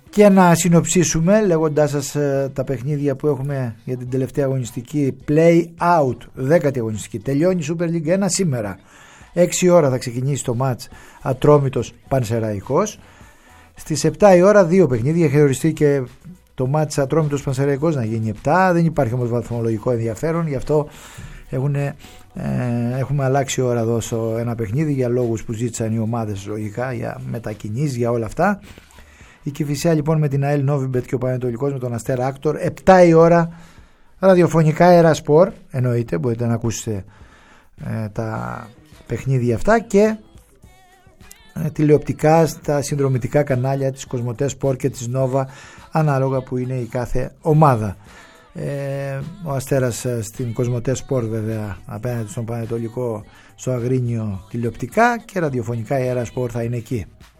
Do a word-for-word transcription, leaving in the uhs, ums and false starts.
Και να συνοψίσουμε λέγοντάς σας ε, τα παιχνίδια που έχουμε για την τελευταία αγωνιστική play out, δέκατη αγωνιστική. Τελειώνει η Super League ένα σήμερα. έξι ώρα θα ξεκινήσει το μάτς Ατρόμητος Πανσεραϊκός. Στις επτά η ώρα δύο παιχνίδια. Έχει οριστεί και το μάτς Ατρόμητος Πανσεραϊκός να γίνει επτά. Δεν υπάρχει όμως βαθμολογικό ενδιαφέρον, γι' αυτό έχουν, ε, έχουμε αλλάξει ώρα εδώ στο ένα παιχνίδι για λόγους που ζήτησαν οι ομάδες λογικά, για μετακινήσεις, για όλα αυτά. Η Κηφισιά λοιπόν με την ΑΕΛ Νόβιμπετ και ο Πανετολικός με τον Αστέρα Άκτορ. επτά η ώρα ραδιοφωνικά Ερασπορ, εννοείται, μπορείτε να ακούσετε ε, τα παιχνίδια αυτά, και ε, τηλεοπτικά στα συνδρομητικά κανάλια της Κοσμοτέ Σπορ και της Νόβα, ανάλογα που είναι η κάθε ομάδα. Ε, ο Αστέρας στην Κοσμοτέ Σπορ βέβαια απέναντι στον Πανετολικό στο Αγρίνιο τηλεοπτικά, και ραδιοφωνικά η Ερασπορ θα είναι εκεί.